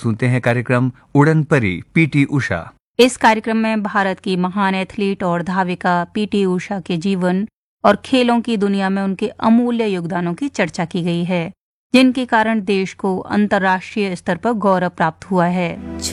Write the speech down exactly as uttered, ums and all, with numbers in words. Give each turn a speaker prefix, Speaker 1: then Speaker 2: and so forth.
Speaker 1: सुनते हैं कार्यक्रम उड़न परी पीटी उषा।
Speaker 2: इस कार्यक्रम में भारत की महान एथलीट और धाविका पीटी उषा के जीवन और खेलों की दुनिया में उनके अमूल्य योगदानों की चर्चा की गई है, जिनके कारण देश को अंतर्राष्ट्रीय स्तर पर गौरव प्राप्त हुआ है।